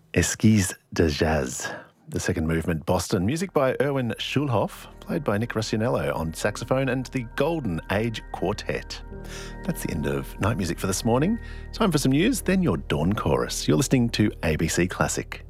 Esquisse de Jazz. The second movement, Boston. Music by Erwin Schulhoff, played by Nick Ruscianello on saxophone, and the Golden Age Quartet. That's the end of Night Music for this morning. Time for some news, then your Dawn Chorus. You're listening to ABC Classic.